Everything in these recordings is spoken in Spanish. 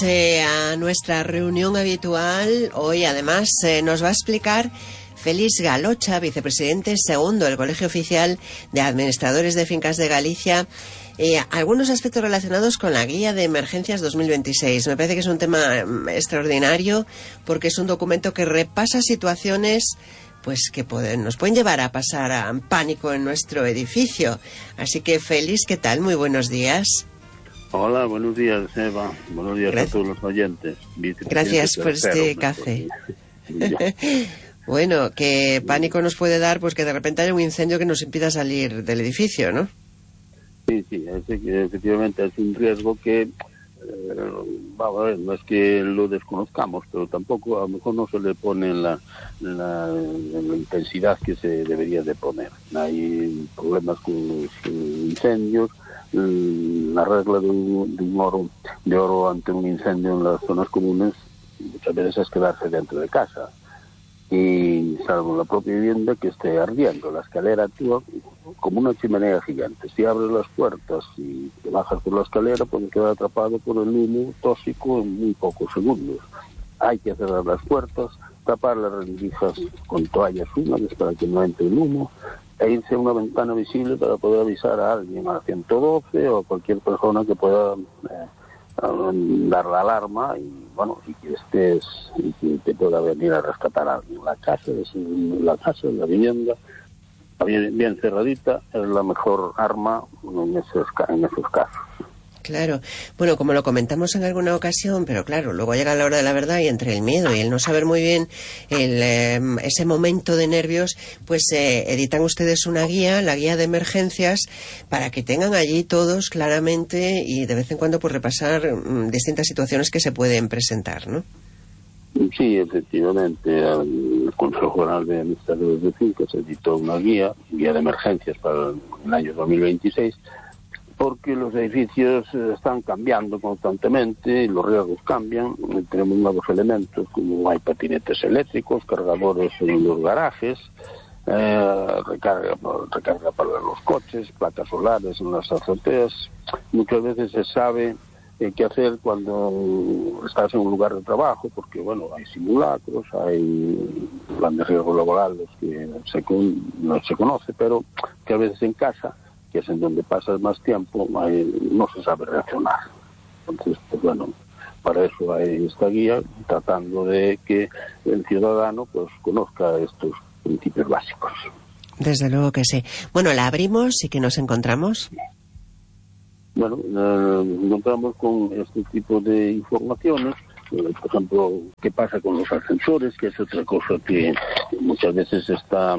A nuestra reunión habitual. Hoy además nos va a explicar Félix Galocha, vicepresidente segundo del Colegio Oficial de Administradores de Fincas de Galicia, algunos aspectos relacionados con la Guía de Emergencias 2026. Me parece que es un tema extraordinario porque es un documento que repasa situaciones pues que nos pueden llevar a pasar a pánico en nuestro edificio. Así que Félix, ¿qué tal? Muy buenos días. Hola, buenos días, Eva. Buenos días a todos los oyentes. Gracias por este café. Bueno, ¿qué pánico nos puede dar? Pues que de repente haya un incendio que nos impida salir del edificio, ¿no? Sí, efectivamente es un riesgo que, vamos a ver, no es que lo desconozcamos, pero tampoco a lo mejor no se le pone la intensidad que se debería de poner. Hay problemas con los incendios. La regla de oro ante un incendio en las zonas comunes muchas veces es quedarse dentro de casa, y salvo la propia vivienda que esté ardiendo. La escalera actúa como una chimenea gigante. Si abres las puertas y te bajas por la escalera, puedes quedar atrapado por el humo tóxico en muy pocos segundos. Hay que cerrar las puertas, tapar las rendijas con toallas húmedas para que no entre el humo, e irse a una ventana visible para poder avisar a alguien, a 112 o a cualquier persona que pueda dar la alarma, y bueno, y que te pueda venir a rescatar a alguien. La casa, la vivienda, bien cerradita, es la mejor arma en esos casos. Claro. Bueno, como lo comentamos en alguna ocasión, pero claro, luego llega la hora de la verdad y entre el miedo y el no saber muy bien ese momento de nervios, pues editan ustedes una guía, la guía de emergencias, para que tengan allí todos claramente y de vez en cuando pues repasar distintas situaciones que se pueden presentar, ¿no? Sí, efectivamente, el Consejo General de Administradores de Fincas editó una guía de emergencias para el año 2026, porque los edificios están cambiando constantemente, los riesgos cambian, tenemos nuevos elementos como hay patinetes eléctricos, cargadores en los garajes, recarga para los coches, placas solares en las azoteas. Muchas veces se sabe qué hacer cuando estás en un lugar de trabajo, porque bueno, hay simulacros, hay plan de riesgo laboral que no se conoce, pero que a veces en casa, que es en donde pasas más tiempo, no se sabe reaccionar. Entonces, pues bueno, para eso hay esta guía, tratando de que el ciudadano pues conozca estos principios básicos. Desde luego que sí. Bueno, la abrimos y ¿qué nos encontramos? Bueno, nos encontramos con este tipo de informaciones. Por ejemplo, qué pasa con los ascensores, que es otra cosa que muchas veces está...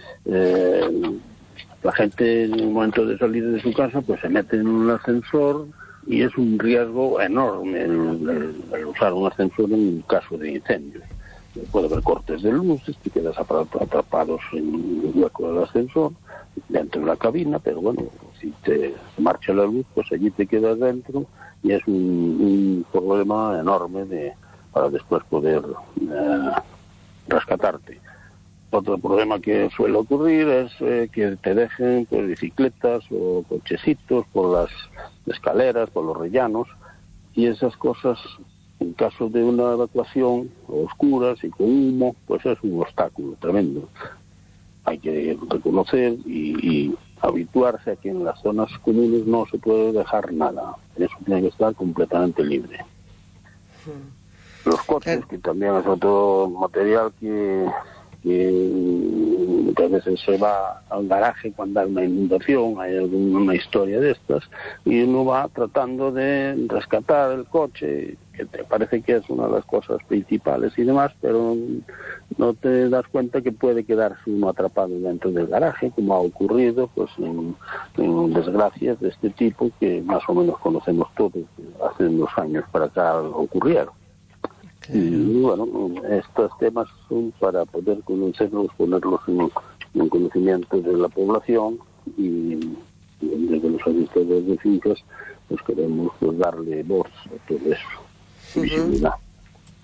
la gente en el momento de salir de su casa pues se mete en un ascensor, y es un riesgo enorme el usar un ascensor en caso de incendios. Puede haber cortes de luces, te quedas atrapados en el hueco del ascensor, dentro de la cabina, pero bueno, si te marcha la luz, pues allí te quedas dentro, y es un problema enorme para después poder rescatarte. Otro problema que suele ocurrir es que te dejen pues, bicicletas o cochecitos por las escaleras, por los rellanos, y esas cosas, en caso de una evacuación a oscuras y con humo, pues es un obstáculo tremendo. Hay que reconocer y habituarse a que en las zonas comunes no se puede dejar nada. Eso tiene que estar completamente libre. Los coches, que también es otro material que muchas veces se va al garaje cuando hay una inundación, hay alguna historia de estas, y uno va tratando de rescatar el coche, que te parece que es una de las cosas principales y demás, pero no te das cuenta que puede quedarse uno atrapado dentro del garaje, como ha ocurrido pues en desgracias de este tipo que más o menos conocemos todos, hace unos años para acá ocurrieron. Y bueno, estos temas son para poder conocerlos, ponerlos en conocimiento de la población, y desde los administradores de fincas pues queremos pues darle voz a todo eso, visibilidad.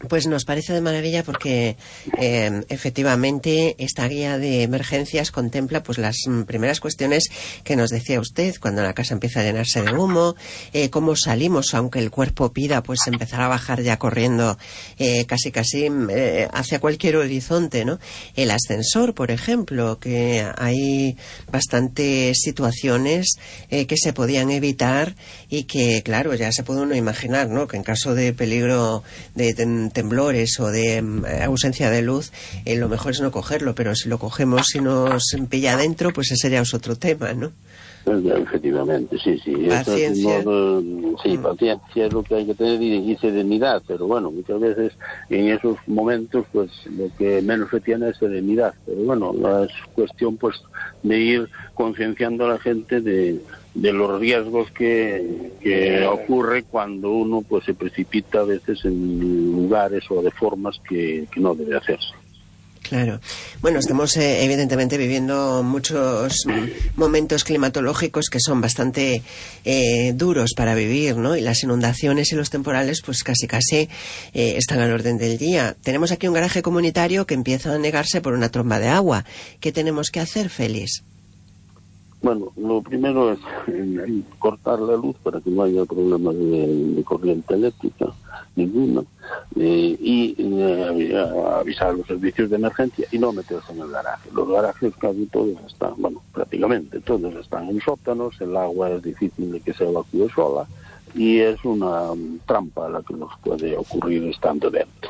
Pues nos parece de maravilla porque efectivamente esta guía de emergencias contempla pues las primeras cuestiones que nos decía usted, cuando la casa empieza a llenarse de humo, cómo salimos, aunque el cuerpo pida, pues empezar a bajar ya corriendo casi hacia cualquier horizonte, ¿no? El ascensor, por ejemplo, que hay bastantes situaciones que se podían evitar y que, claro, ya se puede uno imaginar, ¿no? Que en caso de peligro de temblores o de ausencia de luz, lo mejor es no cogerlo, pero si lo cogemos y nos pilla adentro, pues ese ya es otro tema, ¿no? Efectivamente, sí. Paciencia. Paciencia es lo que hay que tener y serenidad, pero bueno, muchas veces en esos momentos pues lo que menos se tiene es serenidad, pero bueno, es cuestión pues de ir concienciando a la gente de los riesgos que ocurre cuando uno pues se precipita a veces en lugares o de formas que no debe hacerse. Claro. Bueno, estamos evidentemente viviendo muchos momentos climatológicos que son bastante duros para vivir, ¿no? Y las inundaciones y los temporales pues casi están al orden del día. Tenemos aquí un garaje comunitario que empieza a anegarse por una tromba de agua. ¿Qué tenemos que hacer, Félix? Bueno, lo primero es cortar la luz para que no haya problemas de corriente eléctrica ninguna y avisar a los servicios de emergencia y no meterse en el garaje. Los garajes casi todos están, bueno, prácticamente todos están en sótanos, el agua es difícil de que se evacúe sola y es una trampa la que nos puede ocurrir estando dentro.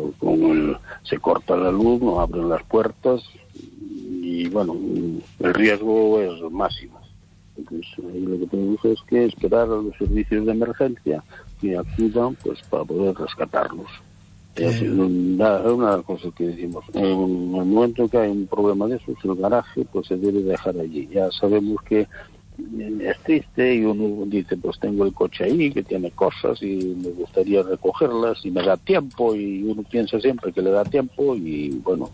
Se corta la luz, no abren las puertas y bueno, el riesgo es máximo. Entonces ahí lo que tenemos es que esperar a los servicios de emergencia que acudan pues para poder rescatarlos. Es una de las cosas que decimos, en el momento que hay un problema de esos, el garaje pues se debe dejar allí. Ya sabemos que es triste y uno dice pues tengo el coche ahí que tiene cosas y me gustaría recogerlas y me da tiempo, y uno piensa siempre que le da tiempo y bueno,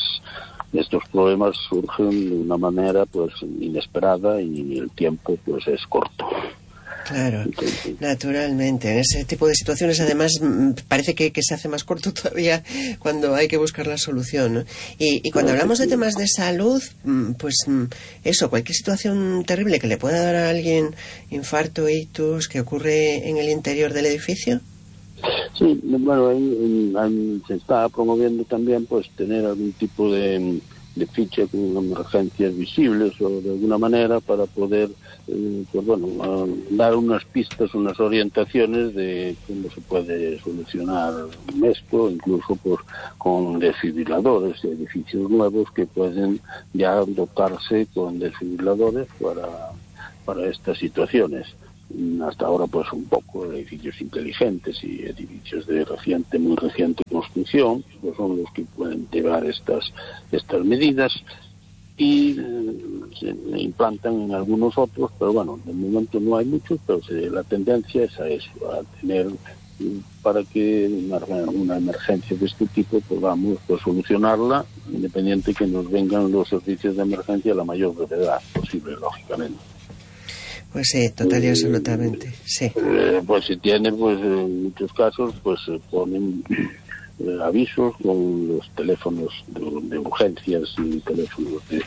estos problemas surgen de una manera pues inesperada y el tiempo pues es corto. Claro, naturalmente. En ese tipo de situaciones, además, parece que se hace más corto todavía cuando hay que buscar la solución, ¿no? Y cuando hablamos de temas de salud, pues eso, cualquier situación terrible que le pueda dar a alguien, infarto, ictus, que ocurre en el interior del edificio. Sí, bueno, ahí se está promoviendo también pues tener algún tipo de ficha con emergencias visibles o de alguna manera para poder pues bueno, dar unas pistas, unas orientaciones de cómo se puede solucionar esto, incluso pues con desfibriladores, edificios nuevos que pueden ya dotarse con desfibriladores para estas situaciones. Hasta ahora pues un poco edificios inteligentes y edificios de muy reciente construcción pues son los que pueden llevar estas medidas y se implantan en algunos otros, pero bueno, de momento no hay muchos, pero la tendencia es a eso, a tener para que una emergencia de este tipo podamos pues solucionarla independiente que nos vengan los servicios de emergencia a la mayor brevedad posible, lógicamente. Pues sí, total y absolutamente, sí. Pues si tiene, pues en muchos casos, pues se ponen avisos con los teléfonos de urgencias y teléfonos de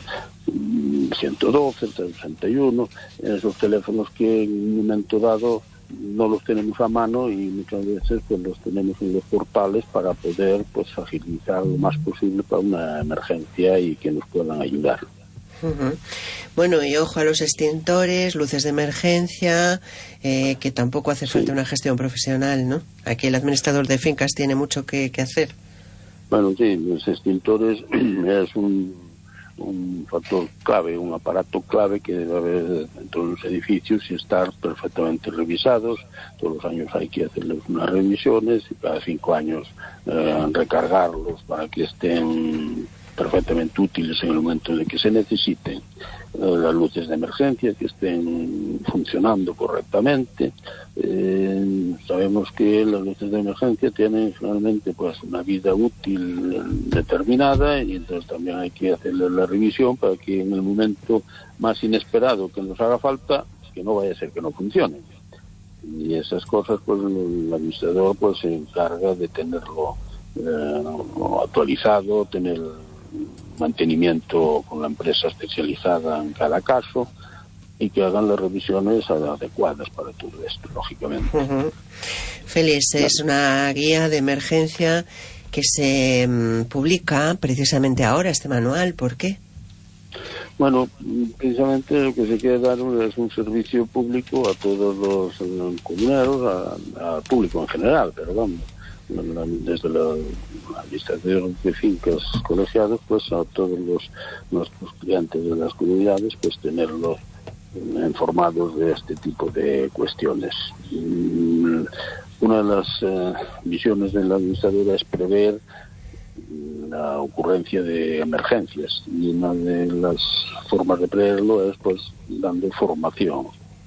112, 61, esos teléfonos que en un momento dado no los tenemos a mano y muchas veces pues los tenemos en los portales para poder pues agilizar lo más posible para una emergencia y que nos puedan ayudar. Uh-huh. Bueno, y ojo a los extintores, luces de emergencia, que tampoco hace falta una gestión profesional, ¿no? Aquí el administrador de fincas tiene mucho que hacer. Bueno, sí, los extintores es un factor clave, un aparato clave que debe haber en todos los edificios y estar perfectamente revisados. Todos los años hay que hacerles unas revisiones y cada 5 años recargarlos para que estén perfectamente útiles en el momento en que se necesiten. Las luces de emergencia que estén funcionando correctamente. Sabemos que las luces de emergencia tienen generalmente pues una vida útil determinada y entonces también hay que hacerle la revisión para que en el momento más inesperado que nos haga falta, que no vaya a ser que no funcionen. Y esas cosas, pues el administrador pues se encarga de tenerlo actualizado, tener mantenimiento con la empresa especializada en cada caso y que hagan las revisiones adecuadas para todo esto, lógicamente. Félix, es una guía de emergencia que se publica precisamente ahora, este manual. ¿Por qué? Bueno, precisamente lo que se quiere dar es un servicio público a todos los comuneros, al público en general, pero vamos, desde la administración de fincas colegiados, pues a todos nuestros clientes de las comunidades, pues tenerlos informados de este tipo de cuestiones. Una de las misiones de la administradora es prever la ocurrencia de emergencias, y una de las formas de preverlo es pues dando formación.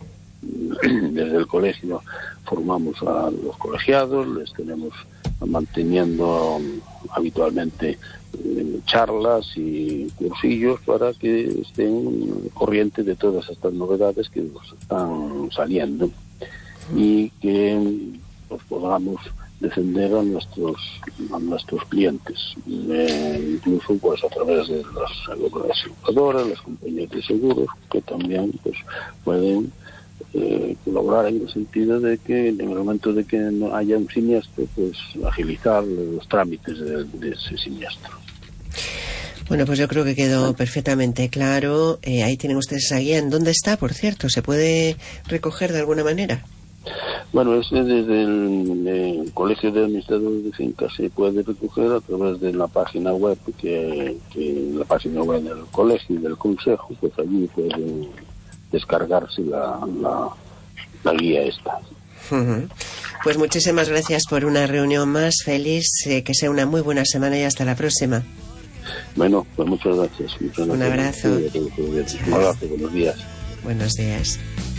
Desde el colegio formamos a los colegiados, les tenemos manteniendo habitualmente charlas y cursillos para que estén corrientes de todas estas novedades que nos están saliendo y que pues, podamos defender a nuestros clientes, incluso pues a través de las aseguradoras, las compañías de seguros, que también pues pueden colaborar en el sentido de que en el momento de que no haya un siniestro, pues agilizar los trámites de ese siniestro. Bueno, pues yo creo que quedó perfectamente claro. Ahí tienen ustedes esa guía. ¿En dónde está, por cierto? ¿Se puede recoger de alguna manera? Bueno, desde el Colegio de Administradores de Fincas se puede recoger a través de la página web, que la página web del colegio y del consejo, pues allí pueden descargarse la guía esta. Pues muchísimas gracias por una reunión más, Félix. Que sea una muy buena semana y hasta la próxima. Bueno, pues muchas gracias. Un abrazo. Un abrazo, buenos días. Buenos días.